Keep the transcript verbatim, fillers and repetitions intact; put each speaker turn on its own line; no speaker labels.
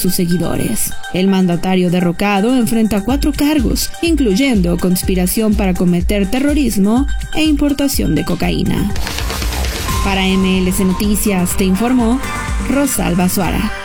sus seguidores. El mandatario derrocado enfrenta cuatro cargos, incluyendo conspiración para cometer terrorismo e importación de cocaína. Para M L C Noticias te informó Rosalba Suara.